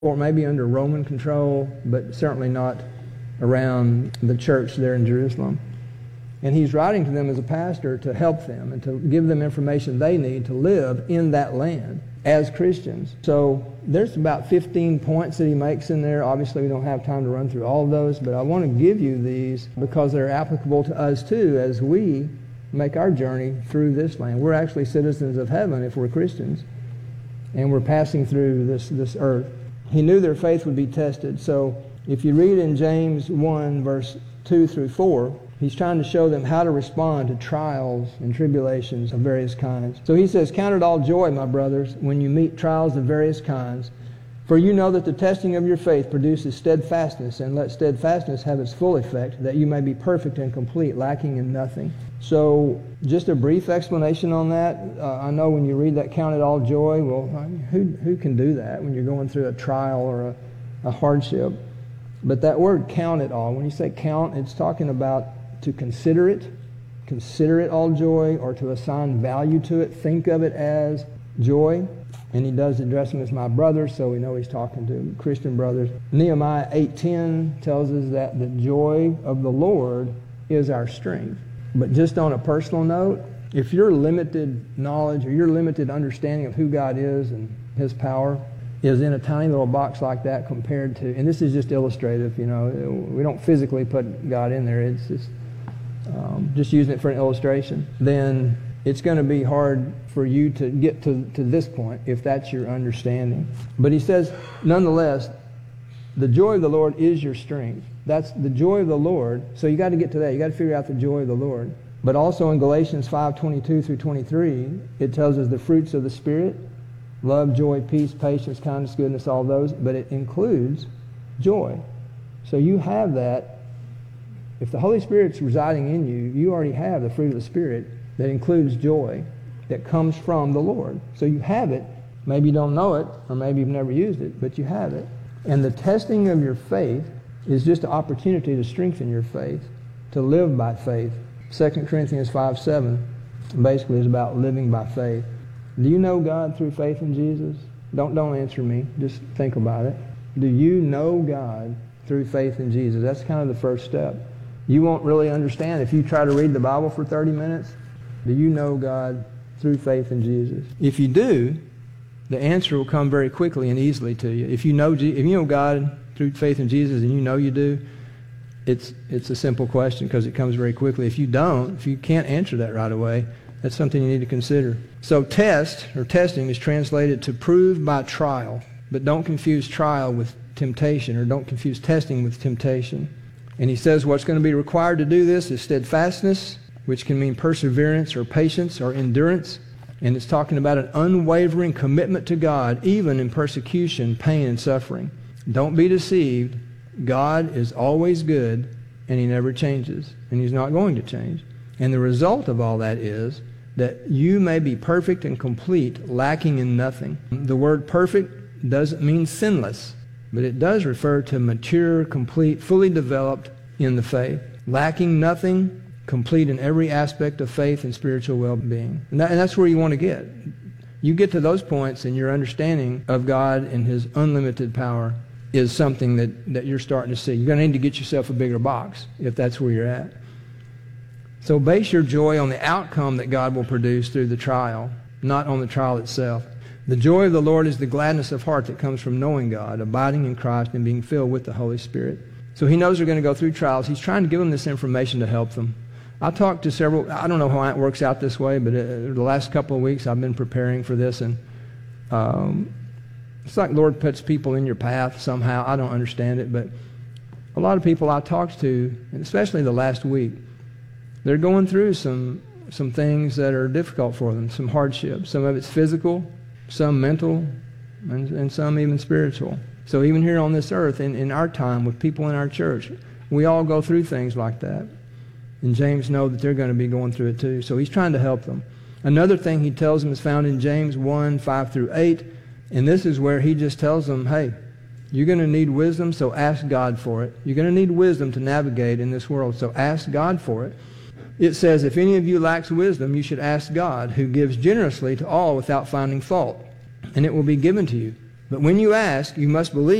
or maybe under Roman control, but certainly not around the church there in Jerusalem. And he's writing to them as a pastor to help them and to give them information they need to live in that land as Christians. So there's about 15 points that he makes in there. Obviously, we don't have time to run through all of those, but I want to give you these because they're applicable to us too as we make our journey through this land. We're actually citizens of heaven if we're Christians, and we're passing through this earth. He knew their faith would be tested. So if you read in James 1, verse 2 through 4, he's trying to show them how to respond to trials and tribulations of various kinds. So he says, "Count it all joy, my brothers, when you meet trials of various kinds. For you know that the testing of your faith produces steadfastness, and let steadfastness have its full effect, that you may be perfect and complete, lacking in nothing." So just a brief explanation on that. I know when you read that, count it all joy, well, who can do that when you're going through a trial or a hardship? But that word count it all, when you say count, it's talking about to consider it all joy, or to assign value to it, think of it as joy. And he does address them as my brothers, so we know he's talking to Christian brothers. Nehemiah 8:10 tells us that the joy of the Lord is our strength. But just on a personal note, if your limited knowledge or your limited understanding of who God is and His power is in a tiny little box like that compared to, and this is just illustrative, we don't physically put God in there, it's just using it for an illustration, then it's going to be hard for you to get to this point if that's your understanding. But he says, nonetheless, the joy of the Lord is your strength. That's the joy of the Lord. So you got to get to that. You got to figure out the joy of the Lord. But also in Galatians 5:22 through 23, it tells us the fruits of the Spirit: love, joy, peace, patience, kindness, goodness, all those. But it includes joy. So you have that. If the Holy Spirit's residing in you, you already have the fruit of the Spirit that includes joy that comes from the Lord. So you have it. Maybe you don't know it, or maybe you've never used it, but you have it. And the testing of your faith is just an opportunity to strengthen your faith, to live by faith. 2 Corinthians 5:7 basically is about living by faith. Do you know God through faith in Jesus? Don't answer me. Just think about it. Do you know God through faith in Jesus? That's kind of the first step. You won't really understand if you try to read the Bible for 30 minutes. Do you know God through faith in Jesus? If you do, the answer will come very quickly and easily to you. If you know God through faith in Jesus, and you know you do, it's a simple question because it comes very quickly. If you can't answer that right away, that's something you need to consider. So test, or testing, is translated to prove by trial. But don't confuse trial with temptation, or don't confuse testing with temptation. And he says what's going to be required to do this is steadfastness, which can mean perseverance or patience or endurance. And it's talking about an unwavering commitment to God, even in persecution, pain, and suffering. Don't be deceived. God is always good, and He never changes, and He's not going to change. And the result of all that is that you may be perfect and complete, lacking in nothing. The word perfect doesn't mean sinless, but it does refer to mature, complete, fully developed in the faith. Lacking nothing, complete in every aspect of faith and spiritual well-being. And that's where you want to get. You get to those points, and your understanding of God and His unlimited power is something that you're starting to see. You're going to need to get yourself a bigger box if that's where you're at. So base your joy on the outcome that God will produce through the trial, not on the trial itself. The joy of the Lord is the gladness of heart that comes from knowing God, abiding in Christ, and being filled with the Holy Spirit. So he knows they're going to go through trials. He's trying to give them this information to help them. I talked to several, I don't know how it works out this way, but the last couple of weeks I've been preparing for this, and it's like the Lord puts people in your path somehow. I don't understand it, but a lot of people I talked to, and especially the last week, they're going through some things that are difficult for them, some hardships. Some of it's physical, some mental, and some even spiritual. So even here on this earth, in our time, with people in our church, we all go through things like that. And James knows that they're going to be going through it too. So he's trying to help them. Another thing he tells them is found in James 1, 5 through 8. And this is where he just tells them, hey, you're going to need wisdom, so ask God for it. You're going to need wisdom to navigate in this world, so ask God for it. It says, if any of you lacks wisdom, you should ask God, who gives generously to all without finding fault, and it will be given to you. But when you ask, you must believe